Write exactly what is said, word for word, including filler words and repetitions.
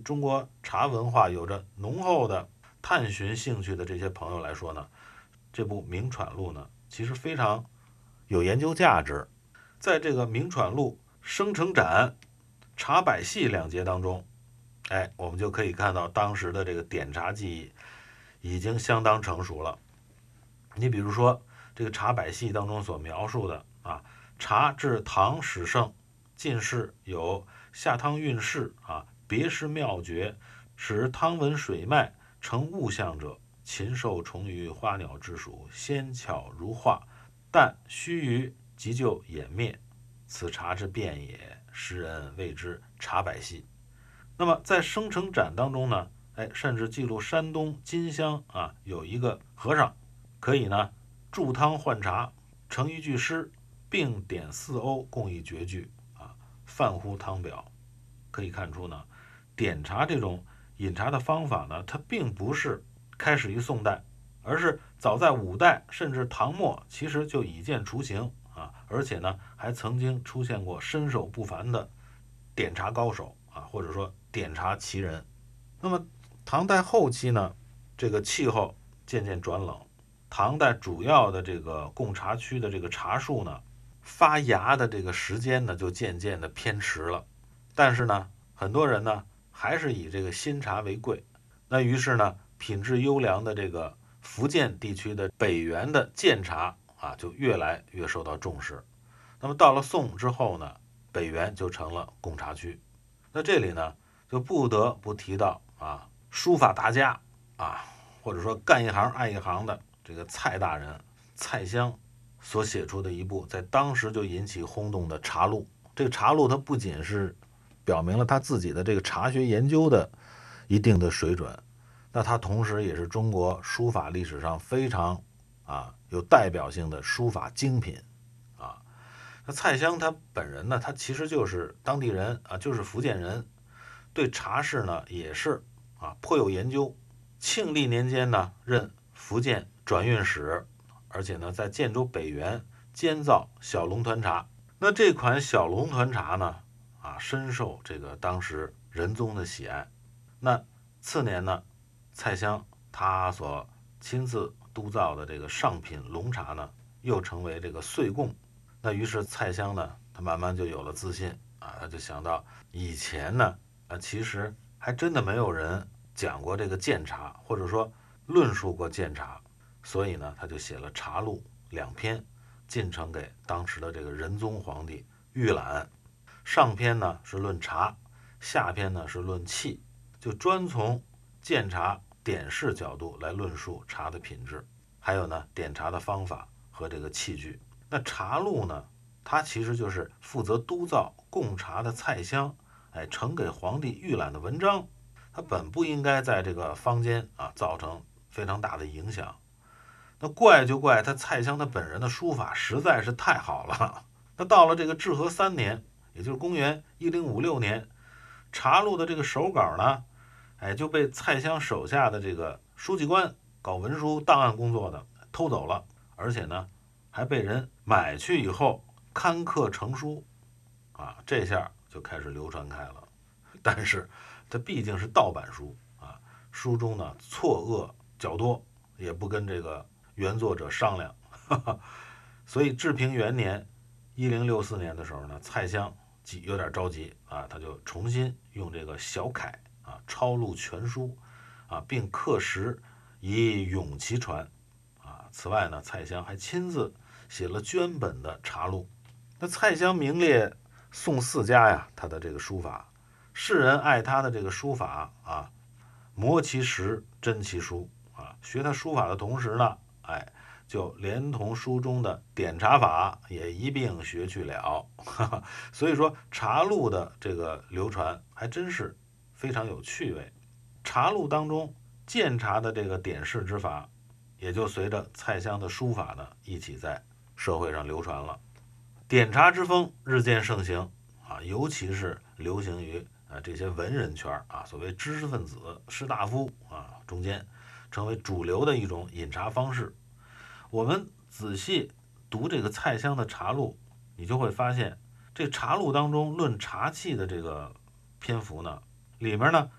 中国茶文化有着浓厚的探寻兴趣的这些朋友来说呢，这部《名传录》呢，其实非常有研究价值。在这个《名传录》生成展、茶百戏两节当中，哎，我们就可以看到当时的这个点茶技艺已经相当成熟了。你比如说这个茶百戏当中所描述的啊，茶至唐始盛，进士有下汤运势啊，别师妙诀，使汤文水脉成物象者，禽兽虫鱼花鸟之属，纤巧如画，但须臾即就湮灭，此茶之变也，时人谓之茶百戏。那么在生成展当中呢，哎，甚至记录山东金乡啊，有一个和尚可以呢注汤换茶，成一句诗，并点四瓯，共一绝句啊，泛乎汤表。可以看出呢，点茶这种饮茶的方法呢，它并不是开始于宋代，而是早在五代甚至唐末，其实就已见雏形啊，而且呢，还曾经出现过身手不凡的点茶高手啊，或者说点茶奇人。那么唐代后期呢，这个气候渐渐转冷，唐代主要的这个贡茶区的这个茶树呢，发芽的这个时间呢，就渐渐的偏迟了。但是呢，很多人呢还是以这个新茶为贵。那于是呢，品质优良的这个福建地区的北原的建茶啊，就越来越受到重视。那么到了宋之后呢，北原就成了贡茶区。那这里呢，就不得不提到啊，书法大家啊，或者说干一行爱一行的这个蔡大人蔡襄所写出的一部在当时就引起轰动的茶录。这个茶录它不仅是表明了他自己的这个茶学研究的一定的水准，那他同时也是中国书法历史上非常啊有代表性的书法精品啊。那蔡襄他本人呢，他其实就是当地人啊，就是福建人，对茶事呢也是啊颇有研究。庆历年间呢，任福建转运使，而且呢在建州北原监造小龙团茶。那这款小龙团茶呢，啊深受这个当时仁宗的喜爱。那次年呢，蔡襄他所亲自督造的这个上品龙茶呢，又成为这个岁贡。那于是蔡襄呢，他慢慢就有了自信啊，他就想到以前呢，啊其实还真的没有人讲过这个鉴茶，或者说论述过鉴茶，所以呢，他就写了茶录两篇，进呈给当时的这个仁宗皇帝预览。上篇呢是论茶，下篇呢是论器，就专从鉴茶点式角度来论述茶的品质，还有呢点茶的方法和这个器具。那茶录呢，它其实就是负责督造贡茶的蔡襄，哎，呈给皇帝预览的文章。它本不应该在这个坊间啊造成非常大的影响。那怪就怪他蔡襄他本人的书法实在是太好了。那到了这个至和三年，也就是公元一零五六年，茶录的这个手稿呢，哎，就被蔡襄手下的这个书记官搞文书档案工作的偷走了，而且呢，还被人买去以后刊刻成书，啊，这下就开始流传开了。但是它毕竟是盗版书啊，书中呢错愕较多，也不跟这个原作者商量，哈哈。所以治平元年一零六四年的时候呢，蔡襄急有点着急啊，他就重新用这个小楷啊抄录全书啊，并刻石以永其传啊。此外呢，蔡襄还亲自写了绢本的茶录。那蔡襄名列宋四家呀，他的这个书法，世人爱他的这个书法啊，磨其实，真其书啊。学他书法的同时呢，哎，就连同书中的点茶法也一并学去了。哈哈，所以说茶录的这个流传还真是非常有趣味。茶录当中鉴茶的这个点式之法，也就随着蔡襄的书法呢一起在社会上流传了。点茶之风日渐盛行啊，尤其是流行于啊这些文人圈啊，所谓知识分子、士大夫啊中间，成为主流的一种饮茶方式。我们仔细读这个蔡襄的茶录，你就会发现，这茶录当中论茶器的这个篇幅呢，里面呢